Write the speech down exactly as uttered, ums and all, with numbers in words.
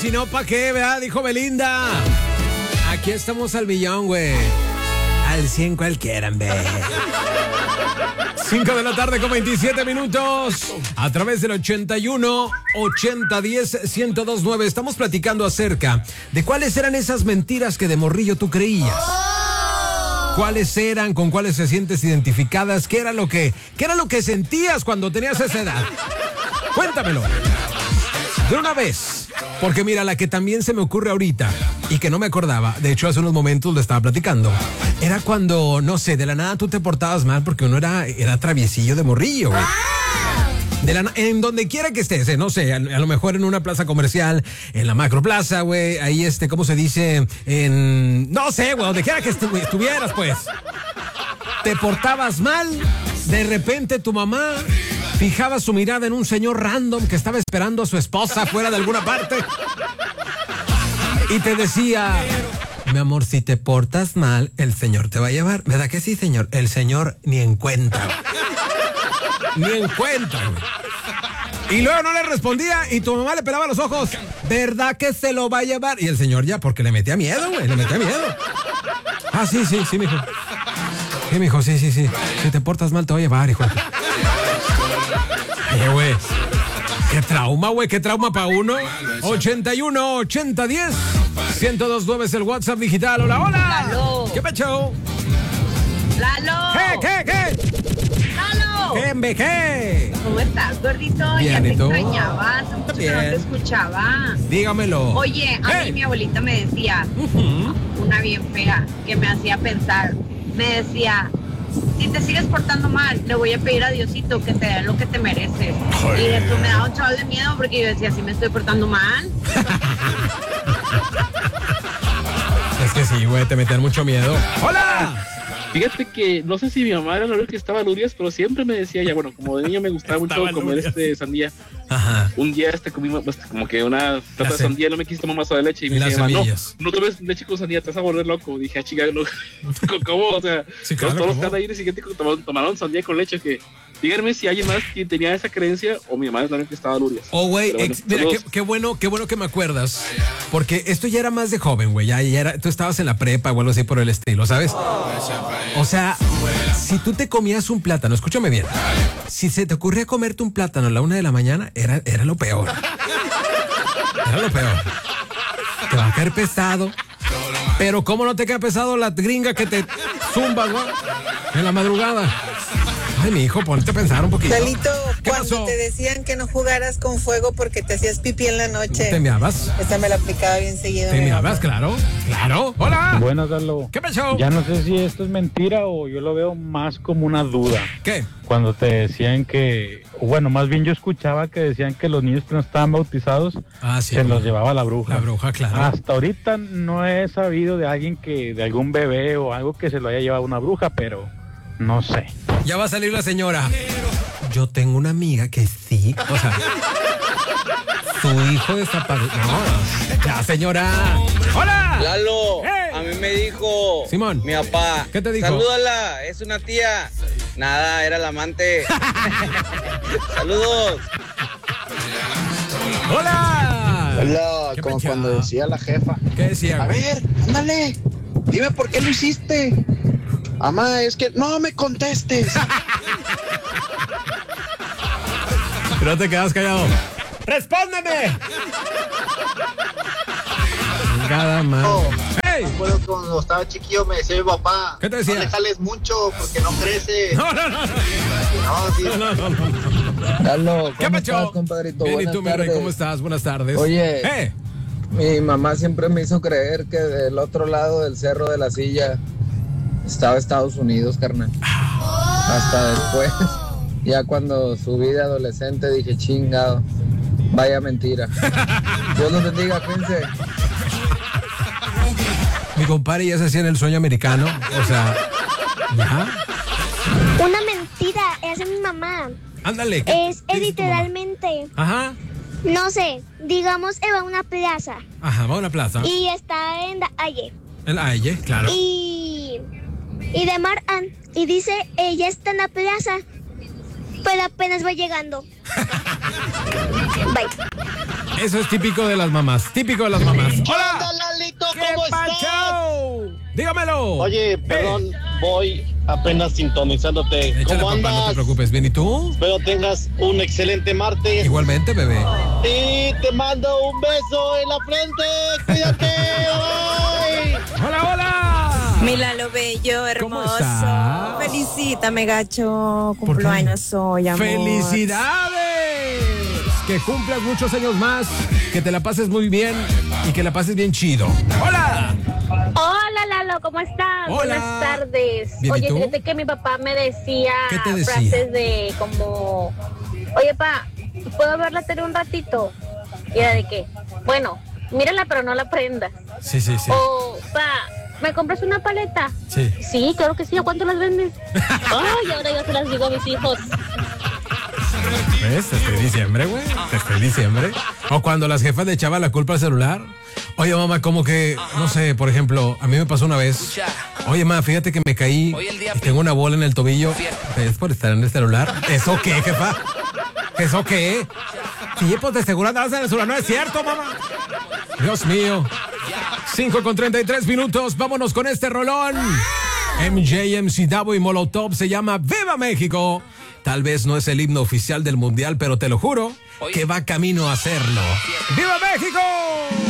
si no, ¿pa' qué, verdad? Dijo Belinda. Aquí estamos al millón, güey. Al cien cualquiera, ve. cinco de la tarde con veintisiete minutos. A través del ochenta y uno, ochenta, diez, ciento dos, nueve. Estamos platicando acerca de cuáles eran esas mentiras que de morrillo tú creías. ¿Cuáles eran? ¿Con cuáles te sientes identificadas? ¿Qué era lo que, qué era lo que sentías cuando tenías esa edad? Cuéntamelo. De una vez. Porque mira, la que también se me ocurre ahorita y que no me acordaba, de hecho hace unos momentos lo estaba platicando, era cuando, no sé, de la nada tú te portabas mal porque uno era, era traviesillo de morrillo, güey. De la, en donde quiera que estés, eh, no sé, a, a lo mejor en una plaza comercial, en la macroplaza, güey, ahí este, ¿cómo se dice? En, no sé, güey, donde quiera que estu estuvieras, pues. Te portabas mal, de repente tu mamá fijaba su mirada en un señor random que estaba esperando a su esposa fuera de alguna parte y te decía, mi amor, si te portas mal, el señor te va a llevar. ¿Verdad que sí, señor? El señor ni en cuenta. Ni en cuenta. Y luego no le respondía y tu mamá le pelaba los ojos. ¿Verdad que se lo va a llevar? Y el señor ya, porque le metía miedo, güey, le metía miedo. Ah, sí, sí, sí, mijo. Sí, mijo, sí, sí, sí. Si te portas mal, te va a llevar, hijo. Ay, güey. Qué trauma, güey, qué trauma para uno. ochenta y uno, ochenta, diez, ciento dos, nueve es el WhatsApp digital. Hola, hola. Lalo. ¿Qué pecho? Lalo. ¿Qué, qué, qué? Lalo. ¿Qué, embe, qué? ¿Cómo estás, gordito? Bien, ya te ¿y tú? extrañaba, hace mucho que no te escuchaba. Dígamelo. Oye, a ¿Qué? mí mi abuelita me decía, Uh-huh. una bien fea, que me hacía pensar, me decía, si te sigues portando mal, le voy a pedir a Diosito que te dé lo que te mereces. Joder. Y eso me daba un chaval de miedo porque yo decía, si me estoy portando mal. Es que sí, güey, te metían mucho miedo. ¡Hola! Fíjate que no sé si mi mamá era la única que estaba Lurias, pero siempre me decía, ya bueno, como de niño me gustaba mucho Estaba comer Lurias. este sandía. Ajá. Un día este comí pues, como que una plata Las de sandía, no me quise tomar vaso de leche y me las decía, no, semillas. no tomes leche con sandía, te vas a volver loco. Dije, ah, chica, no, ¿cómo? O sea, Sí, claro, todos los ¿cómo? canadienses siguientes tomaron, tomaron sandía con leche, que díganme si alguien más que tenía esa creencia o mi mamá es la única que estaba Lurias. Oh, güey, Pero bueno, ex- mira, qué, saludos. qué bueno, qué bueno que me acuerdas. Porque esto ya era más de joven, güey. Ya, ya era, tú estabas en la prepa o algo así por el estilo, ¿sabes? O sea, si tú te comías un plátano, escúchame bien. Si se te ocurría comerte un plátano a la una de la mañana, era, era lo peor. Era lo peor. Te va a caer pesado. Pero ¿cómo no te queda pesado la gringa que te zumba, güey? En la madrugada. Ay, mi hijo, ponte a pensar un poquito. Dalito, ¿Qué cuando pasó? te decían que no jugaras con fuego porque te hacías pipí en la noche. ¿Te meabas? Esa me la aplicaba bien seguido. ¿Te mi meabas? papá. Claro. Claro. Hola. Buenas, Lalo. ¿Qué pasó? Ya no sé si esto es mentira o yo lo veo más como una duda. ¿Qué? Cuando te decían que, o bueno, más bien yo escuchaba que decían que los niños que no estaban bautizados Ah, sí. se los llevaba la bruja. La bruja, claro. Hasta ahorita no he sabido de alguien que, de algún bebé o algo que se lo haya llevado una bruja, pero no sé. Ya va a salir la señora. Yo tengo una amiga que sí, o sea, su hijo desapareció. No, ya, señora. ¡Hola! Lalo, ¡Hey! a mí me dijo Simón. mi papá. ¿Qué te dijo? Salúdala, es una tía. Nada, era la amante. Saludos. ¡Hola! Hola, ¿Qué como pecha? cuando decía la jefa. ¿Qué decía? A güey? ver, ándale, dime por qué lo hiciste. Mamá, es que no me contestes. No te quedas callado. ¡Respóndeme! Chingada madre. ¡Hey! Me acuerdo que cuando estaba chiquillo me decía mi papá. ¿Qué te decía? No le jales mucho porque no crece. No, no, no. No, sí. No, no, no, no. Lalo, ¿Qué ¿cómo pacho? estás, compadrito? Bien, ¿y Buenas tú, mi rey? tardes. ¿Cómo estás? Buenas tardes. Oye. ¡Eh! Mi mamá siempre me hizo creer que del otro lado del cerro de la silla estaba Estados Unidos, carnal. Hasta después, ya cuando subí de adolescente, dije, chingado, vaya mentira. Dios los bendiga, fíjense. Mi compadre ya se hacía en el sueño americano. O sea, ¿ya? Una mentira, es mi mamá. Ándale. ¿qué- Es qué eh, dice tu mamá? literalmente, Ajá. no sé, digamos, va a una plaza Ajá, va a una plaza. y está en la calle. El Aye, claro. Y, y de mar an- y dice, ella está en la plaza, pero apenas va llegando. Bye. Eso es típico de las mamás, típico de las mamás. ¿Qué ¡Hola! onda, Lalito? ¿Qué ¿Cómo estás? pacho? Dígamelo. Oye, perdón, Eh. voy apenas sintonizándote. Échale, ¿Cómo papá, andas? no te preocupes. ¿Bien y tú? Espero tengas un excelente martes. Igualmente, bebé. Y te mando un beso en la frente. Cuídate. Bye. ¡Hola, hola! Mi Lalo bello, ¿Cómo hermoso. estás? Felicítame, gacho. ¿Por qué? Cumpleaños hoy, amor. ¡Felicidades! Que cumplas muchos años más, que te la pases muy bien y que la pases bien chido. ¡Hola! Hola Lalo, ¿cómo estás? Hola. Buenas tardes. Bien, ¿y Oye, tú? fíjate que mi papá me decía, ¿Qué te decía? frases de como, oye pa, ¿puedo ver la tele un ratito? Y era de qué, bueno, mírala pero no la prendas. Sí, sí, sí. O pa, ¿me compras una paleta? Sí. Sí, claro que sí, ¿a cuánto las vendes? Ay, ahora yo se las digo a mis hijos. ¿Ves? Este diciembre, güey. Este diciembre. O cuando las jefas le echaban la culpa al celular. Oye, mamá, como que, no sé, por ejemplo, a mí me pasó una vez. Oye, mamá, fíjate que me caí y tengo una bola en el tobillo. ¿Es por estar en el celular? ¿Eso qué, jefa? ¿Eso qué? Sí, pues de seguro andas en el celular. No es cierto, mamá. Dios mío. cinco con treinta y tres minutos. Vámonos con este rolón. M J, M C Davo y Molotov se llama Viva México. Tal vez no es el himno oficial del mundial, pero te lo juro que va camino a hacerlo. ¡Viva México!